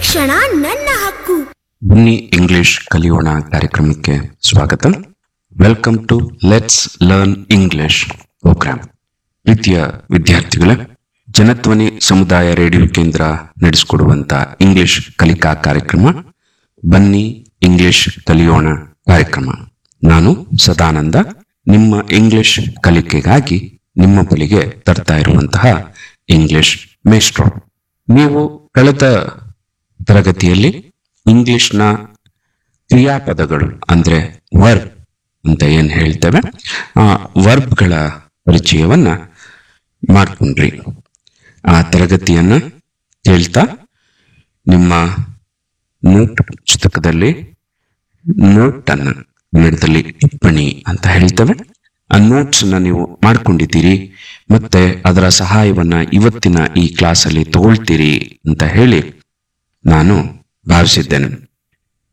ಶಿಕ್ಷಣ ನನ್ನ ಹಕ್ಕು. ಬನ್ನಿ ಇಂಗ್ಲಿಷ್ ಕಲಿಯೋಣ ಕಾರ್ಯಕ್ರಮಕ್ಕೆ ಸ್ವಾಗತ. Welcome to let's learn English program. ಪ್ರೀತಿಯ ವಿದ್ಯಾರ್ಥಿಗಳೇ, ಜನಧ್ವನಿ ಸಮುದಾಯ ರೇಡಿಯೋ ಕೇಂದ್ರ ನಡೆಸಿಕೊಡುವಂತ ಇಂಗ್ಲಿಷ್ ಕಲಿಕಾ ಕಾರ್ಯಕ್ರಮ ಬನ್ನಿ ಇಂಗ್ಲಿಷ್ ಕಲಿಯೋಣ ಕಾರ್ಯಕ್ರಮ. ನಾನು ಸದಾನಂದ, ನಿಮ್ಮ ಇಂಗ್ಲಿಷ್ ಕಲಿಕೆಗಾಗಿ ನಿಮ್ಮ ಬಳಿಗೆ ತರ್ತಾ ಇರುವಂತಹ ಇಂಗ್ಲಿಷ್ ಮೇಸ್ಟ್ರೋ. ನೀವು ಕಳೆದ ತರಗತಿಯಲ್ಲಿ ಇಂಗ್ಲಿಷ್ನ ಕ್ರಿಯಾಪದಗಳು ಅಂದ್ರೆ ವರ್ಬ್ ಅಂತ ಏನ್ ಹೇಳ್ತೇವೆ, ಆ ವರ್ಬ್ಗಳ ಪರಿಚಯವನ್ನ ಮಾಡ್ಕೊಂಡ್ರಿ. ಆ ತರಗತಿಯನ್ನ ಕೇಳ್ತಾ ನಿಮ್ಮ ನೋಟ್ ಪುಸ್ತಕದಲ್ಲಿ ನೋಟ್ ಅನ್ನ ಕನ್ನಡದಲ್ಲಿ ಟಿಪ್ಪಣಿ ಅಂತ ಹೇಳ್ತೇವೆ, ಆ ನೋಟ್ಸ್ ಅನ್ನ ನೀವು ಮಾಡ್ಕೊಂಡಿದ್ದೀರಿ. ಮತ್ತೆ ಅದರ ಸಹಾಯವನ್ನ ಇವತ್ತಿನ ಈ ಕ್ಲಾಸ್ ಅಲ್ಲಿ ತಗೊಳ್ತೀರಿ ಅಂತ ಹೇಳಿ ನಾನು ಭಾವಿಸಿದ್ದೇನೆ.